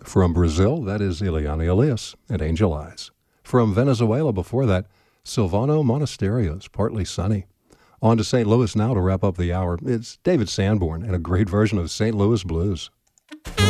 From Brazil, that is Ileana Elias and Angel Eyes. From Venezuela before that, Silvano Monasterios, Partly Sunny. On to St. Louis now to wrap up the hour. It's David Sanborn and a great version of St. Louis Blues.